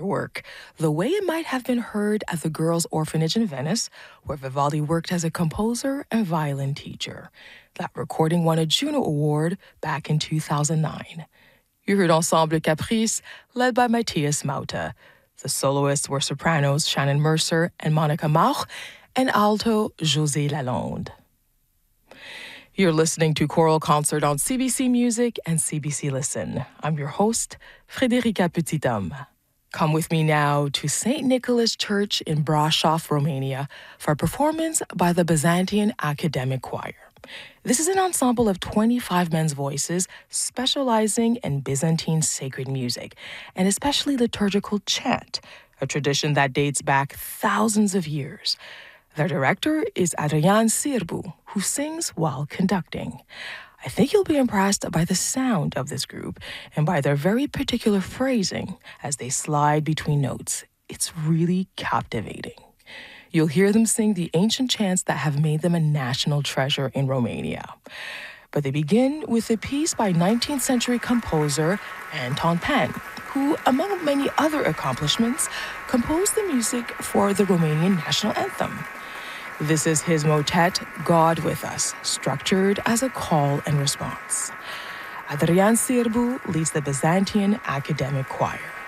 work, the way it might have been heard at the girls' orphanage in Venice, where Vivaldi worked as a composer and violin teacher. That recording won a Juno Award back in 2009. You heard Ensemble Caprice, led by Matthias Mauta. The soloists were sopranos Shannon Mercer and Monica Mauch, and alto José Lalonde. You're listening to Choral Concert on CBC Music and CBC Listen. I'm your host, Frederica Petitom. Come with me now to St. Nicholas Church in Brașov, Romania, for a performance by the Byzantine Academic Choir. This is an ensemble of 25 men's voices specializing in Byzantine sacred music, and especially liturgical chant, a tradition that dates back thousands of years. Their director is Adrian Sârbu, who sings while conducting. I think you'll be impressed by the sound of this group and by their very particular phrasing as they slide between notes. It's really captivating. You'll hear them sing the ancient chants that have made them a national treasure in Romania. But they begin with a piece by 19th century composer Anton Pann, who, among many other accomplishments, composed the music for the Romanian national anthem. This is his motet, God With Us, structured as a call and response. Adrian Sârbu leads the Byzantine Academic Choir.